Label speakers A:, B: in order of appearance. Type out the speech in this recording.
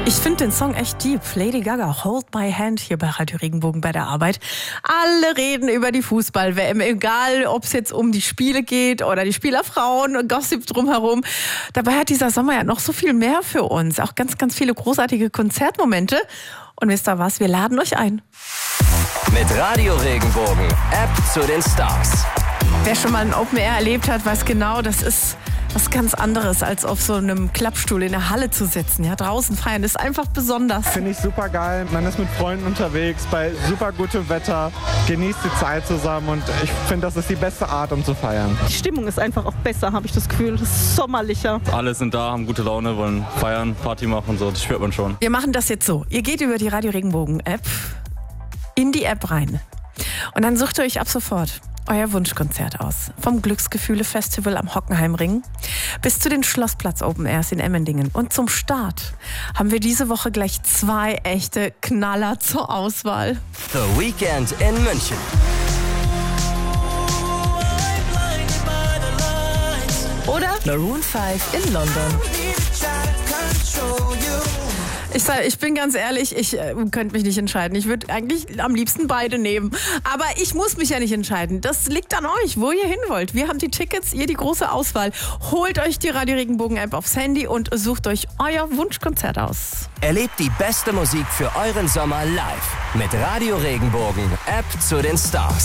A: Ich finde den Song echt deep. Lady Gaga, Hold My Hand, hier bei Radio Regenbogen bei der Arbeit. Alle reden über die Fußball-WM, egal ob es jetzt um die Spiele geht oder die Spielerfrauen und Gossip drumherum. Dabei hat dieser Sommer ja noch so viel mehr für uns. Auch ganz, ganz viele großartige Konzertmomente. Und wisst ihr was? Wir laden euch ein.
B: Mit Radio Regenbogen, App zu den Stars.
A: Wer schon mal ein Open Air erlebt hat, weiß genau, das ist was ganz anderes, als auf so einem Klappstuhl in der Halle zu sitzen. Ja, draußen feiern ist einfach besonders.
C: Finde ich super geil. Man ist mit Freunden unterwegs, bei super gutem Wetter, genießt die Zeit zusammen und ich finde, das ist die beste Art, um zu feiern.
D: Die Stimmung ist einfach auch besser, habe ich das Gefühl. Es ist sommerlicher.
E: Alle sind da, haben gute Laune, wollen feiern, Party machen und so. Das spürt man schon.
A: Wir machen das jetzt so. Ihr geht über die Radio Regenbogen App in die App rein und dann sucht ihr euch ab sofort euer Wunschkonzert aus. Vom Glücksgefühle-Festival am Hockenheimring bis zu den Schlossplatz Open Airs in Emmendingen. Und zum Start haben wir diese Woche gleich 2 echte Knaller zur Auswahl.
B: The Weeknd in München.
A: Oder
F: Maroon 5 in London.
A: ich bin ganz ehrlich, ich könnte mich nicht entscheiden. Ich würde eigentlich am liebsten beide nehmen. Aber ich muss mich ja nicht entscheiden. Das liegt an euch, wo ihr hin wollt. Wir haben die Tickets, ihr die große Auswahl. Holt euch die Radio Regenbogen App aufs Handy und sucht euch euer Wunschkonzert aus.
B: Erlebt die beste Musik für euren Sommer live. Mit Radio Regenbogen, App zu den Stars.